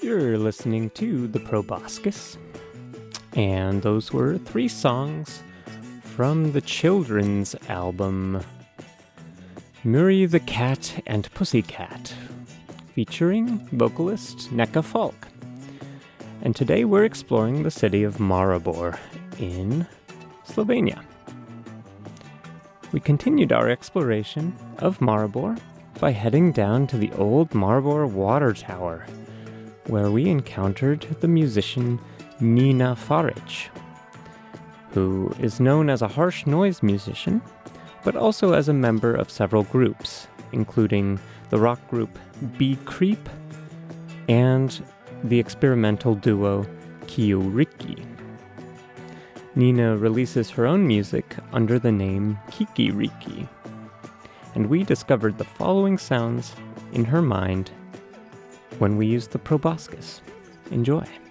You're listening to the Proboscis, and those were 3 songs from the children's album Murray the Cat and Pussycat, featuring vocalist Necka Falk. And today we're exploring the city of Maribor in Slovenia. We continued our exploration of Maribor by heading down to the old Maribor water tower, where we encountered the musician Nina Faric, who is known as a harsh noise musician, but also as a member of several groups, including the rock group B Creep and the experimental duo Kiyoriki. Nina releases her own music under the name Kikiriki, and we discovered the following sounds in her mind when we used the proboscis. Enjoy.